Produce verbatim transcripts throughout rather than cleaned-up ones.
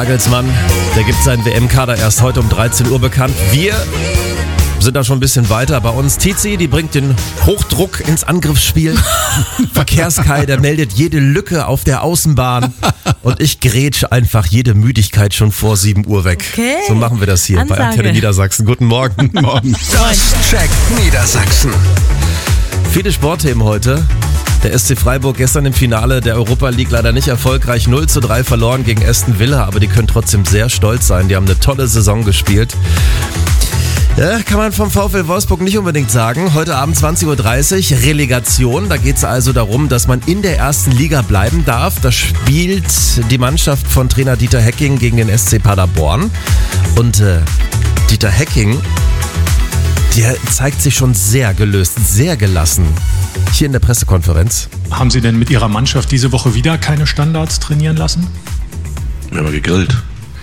Nagelsmann, der gibt seinen W M-Kader erst heute um dreizehn Uhr bekannt. Wir sind da schon ein bisschen weiter. Bei uns Tizi, die bringt den Hochdruck ins Angriffsspiel. Verkehrskai, der meldet jede Lücke auf der Außenbahn. Und ich grätsch einfach jede Müdigkeit schon vor sieben Uhr weg. Okay. So machen wir das hier Ansage. bei Antenne Niedersachsen. Guten Morgen. Morgen. Check Niedersachsen. Viele Sportthemen heute. Der S C Freiburg gestern im Finale der Europa League leider nicht erfolgreich. null zu drei verloren gegen Aston Villa, aber die können trotzdem sehr stolz sein. Die haben eine tolle Saison gespielt. Ja, kann man vom VfL Wolfsburg nicht unbedingt sagen. Heute Abend zwanzig Uhr dreißig, Relegation. Da geht es also darum, dass man in der ersten Liga bleiben darf. Da spielt die Mannschaft von Trainer Dieter Hecking gegen den S C Paderborn. Und äh, Dieter Hecking, der zeigt sich schon sehr gelöst, sehr gelassen. Hier in der Pressekonferenz. Haben Sie denn mit Ihrer Mannschaft diese Woche wieder keine Standards trainieren lassen? Wir haben gegrillt.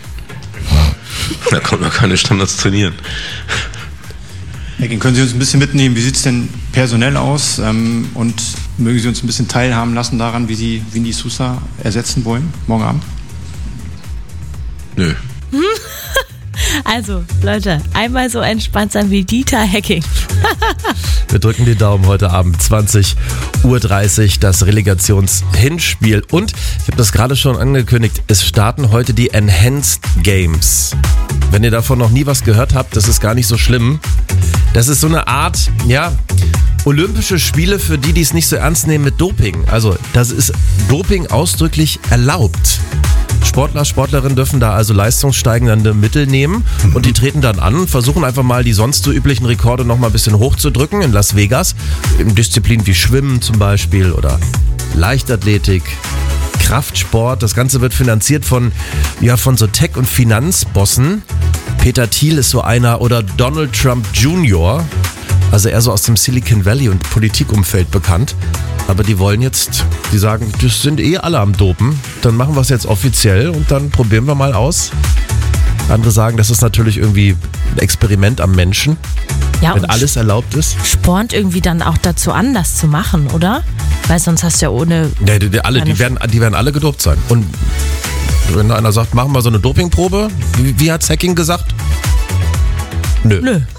Da konnten wir keine Standards trainieren. Hecking, können Sie uns ein bisschen mitnehmen, wie sieht es denn personell aus? Ähm, und mögen Sie uns ein bisschen teilhaben lassen daran, wie Sie Winnie Sousa ersetzen wollen, morgen Abend? Nö. Also, Leute, einmal so entspannt sein wie Dieter Hecking. Wir drücken die Daumen heute Abend, zwanzig Uhr dreißig, das Relegationshinspiel. Und ich habe das gerade schon angekündigt, es starten heute die Enhanced Games. Wenn ihr davon noch nie was gehört habt, das ist gar nicht so schlimm. Das ist so eine Art, ja, Olympische Spiele für die, die es nicht so ernst nehmen mit Doping. Also, das ist Doping ausdrücklich erlaubt. Sportler, Sportlerinnen dürfen da also leistungssteigende Mittel nehmen und die treten dann an und versuchen einfach mal die sonst so üblichen Rekorde noch mal ein bisschen hochzudrücken in Las Vegas. In Disziplinen wie Schwimmen zum Beispiel oder Leichtathletik, Kraftsport. Das Ganze wird finanziert von, ja, von so Tech- und Finanzbossen. Peter Thiel ist so einer oder Donald Trump Junior Also eher so aus dem Silicon Valley und Politikumfeld bekannt. Aber die wollen jetzt, die sagen, das sind eh alle am Dopen. Dann machen wir es jetzt offiziell und dann probieren wir mal aus. Andere sagen, das ist natürlich irgendwie ein Experiment am Menschen, Ja, wenn und alles erlaubt ist. spornt irgendwie dann auch dazu an, das zu machen, oder? Weil sonst hast du ja ohne... Ja, die, die, alle, die, werden, die werden alle gedopt sein. Und wenn einer sagt, machen wir so eine Dopingprobe, wie, wie hat's Hacking gesagt? Nö. Nö.